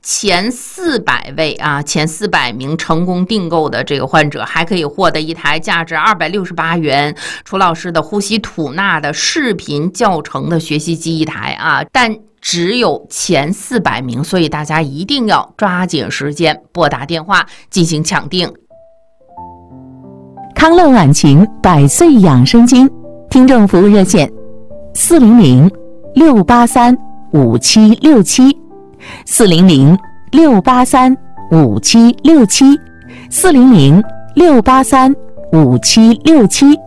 前400位啊，前400名成功订购的这个患者还可以获得一台价值268元楚老师的呼吸吐纳的视频教程的学习机一台啊，但只有前400名，所以大家一定要抓紧时间拨打电话进行抢订。 康乐晚晴100岁养生经听众服务热线400-683-5767，400-683-5767。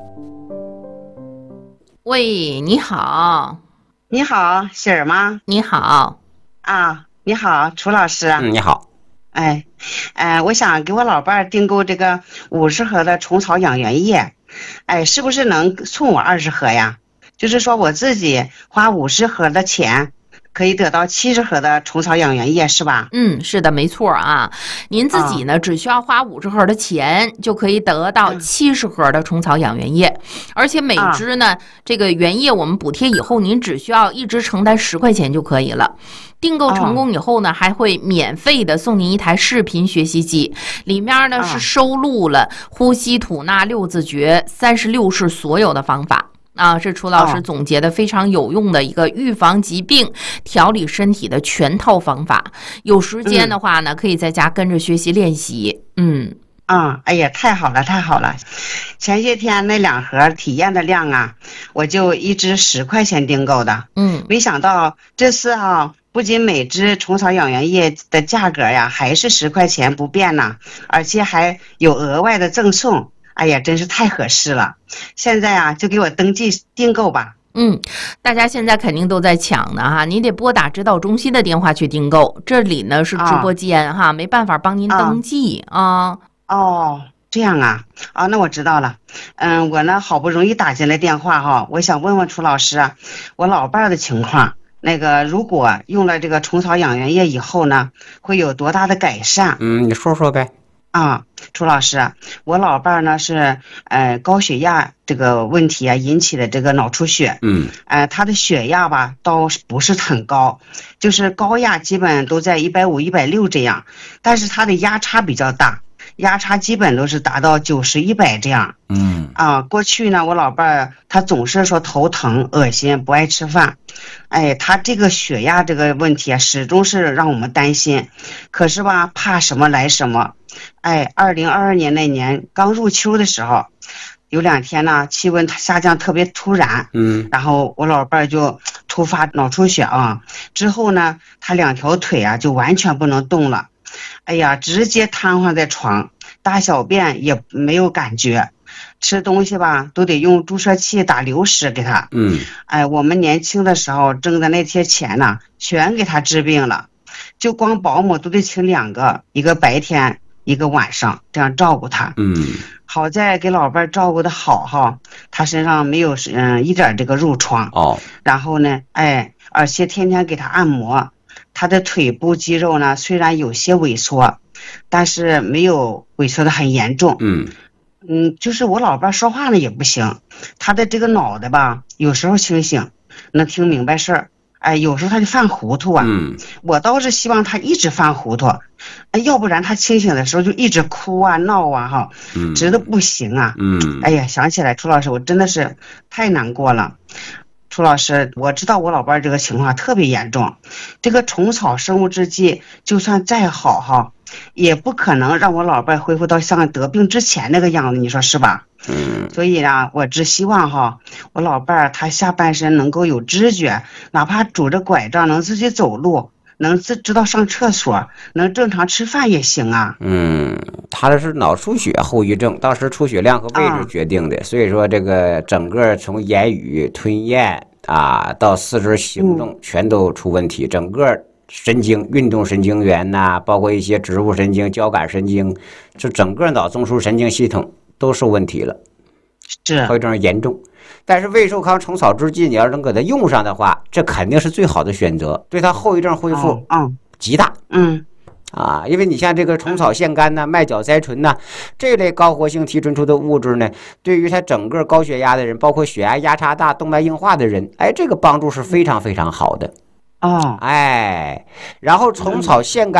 喂，你好。 你好，喜儿吗？ 你好。 啊，你好，楚老师。 你好。 我想给我老伴儿订购这个50盒的虫草养元液，是不是能送我20盒呀？就是说我自己花50盒的钱，可以得到70盒的虫草养元液，是吧？ 是的，没错啊。您自己呢，只需要花50盒的钱，就可以得到70盒的虫草养元液，而且每支呢，这个原液我们补贴以后，您只需要一支承担10块钱就可以了。订购成功以后呢，还会免费的送您一台视频学习机，里面呢是收录了呼吸吐纳6字诀36式所有的方法。是楚老师总结的非常有用的一个预防疾病、调理身体的全套方法。有时间的话呢，可以在家跟着学习练习。 哎呀，太好了，太好了！前些天那2盒体验的量啊，我就一支10块钱订购的。没想到这次不仅每支虫草养元液的价格呀还是10块钱不变呢，而且还有额外的赠送。哎呀，真是太合适了！现在就给我登记订购吧。 大家现在肯定都在抢呢哈，你得拨打指导中心的电话去订购。这里呢是直播间没办法帮您登记啊。 这样啊，那我知道了。我呢好不容易打进来电话我想问问楚老师我老伴儿的情况。如果用了这个虫草养元液以后呢，会有多大的改善？ 你说说呗。 楚老师，我老伴儿呢是高血压这个问题引起的这个脑出血。他的血压吧倒不是很高，就是高压基本都在150、160这样，但是他的压差比较大，压差基本都是达到90、100这样。过去呢，我老伴儿他总是说头疼、恶心、不爱吃饭。他这个血压这个问题始终是让我们担心。可是吧，怕什么来什么。2022年那年刚入秋的时候，有2天呢，气温下降特别突然。然后我老伴儿就突发脑出血之后呢，他2条腿就完全不能动了。直接瘫痪在床，大小便也没有感觉，吃东西吧都得用注射器打流食给他。我们年轻的时候挣的那些钱呢，全给他治病了，就光保姆都得请2个，一个白天一个晚上，这样照顾他。好在给老伴照顾的好他身上没有一点这个褥疮。然后呢而且天天给他按摩，他的腿部肌肉呢虽然有些萎缩，但是没有萎缩的很严重。就是我老伴说话呢也不行，他的这个脑袋吧有时候清醒，能听明白事儿，有时候他就犯糊涂我倒是希望他一直犯糊涂，要不然他清醒的时候就一直哭闹直的不行想起来楚老师，我真的是太难过了。楚老师，我知道我老伴这个情况特别严重，这个虫草生物制剂就算再好也不可能让我老伴恢复到像得病之前那个样子，你说是吧？所以呢，我只希望我老伴他下半身能够有知觉，哪怕拄着拐杖能自己走路，能知道上厕所，能正常吃饭也行啊。 他的是脑出血后遗症，当时出血量和位置决定的，所以说这个整个从言语、吞咽到四肢行动全都出问题，整个神经、运动神经元包括一些植物神经、交感神经，就整个脑中枢神经系统都受问题了，后遗症严重。但是胃寿康虫草制剂你要能给它用上的话，这肯定是最好的选择，对它后遗症恢复极大。因为你像这个虫草腺苷麦角甾醇这类高活性提纯出的物质呢，对于他整个高血压的人，包括血压压差大、动脉硬化的人，这个帮助是非常非常好的。然后虫草腺苷